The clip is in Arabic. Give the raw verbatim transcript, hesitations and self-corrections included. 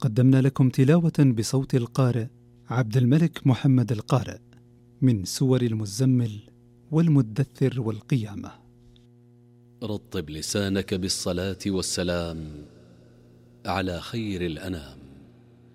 قدمنا لكم تلاوة بصوت القارئ عبد الملك محمد القارئ من سور المزمل والمدثر والقيامة. رطب لسانك بالصلاة والسلام على خير الأنام.